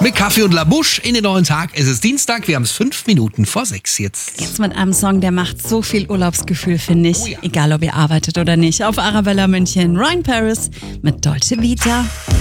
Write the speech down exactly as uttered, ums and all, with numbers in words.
Mit Kaffee und La Bouche in den neuen Tag. Es ist Dienstag, wir haben es fünf Minuten vor sechs jetzt. Jetzt mit einem Song, der macht so viel Urlaubsgefühl, finde ich. Oh ja. Egal, ob ihr arbeitet oder nicht. Auf Arabella München, Ryan Paris mit Dolce Vita.